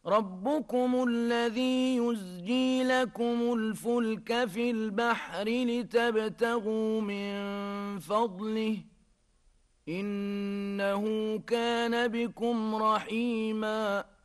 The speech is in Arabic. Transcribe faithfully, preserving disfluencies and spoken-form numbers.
ربكم الذي يزجي لكم الفلك في البحر لتبتغوا من فضله إنه كان بكم رحيما